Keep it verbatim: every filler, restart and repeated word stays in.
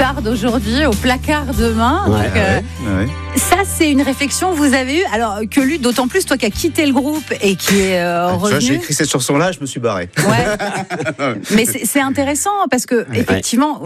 moutarde aujourd'hui, au placard demain. Ouais, Donc, euh, ouais, ouais. Ça, c'est une réflexion que vous avez eue. Alors que lui, d'autant plus, toi qui as quitté le groupe et qui est euh, Ah, tu vois, revenu. j'ai écrit cette chanson-là, je me suis barré. Ouais. Mais c'est, c'est intéressant parce que, effectivement,